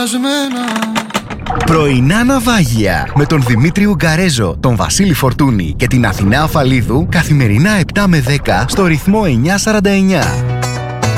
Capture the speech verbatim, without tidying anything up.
σπασμένα. Πρωινά ναυάγια με τον Δημήτρη Ουγκαρέζο, τον Βασίλη Φορτούνη και την Αθηνά Αφαλίδου καθημερινά επτά με δέκα στο ρυθμό εννιά σαράντα εννιά.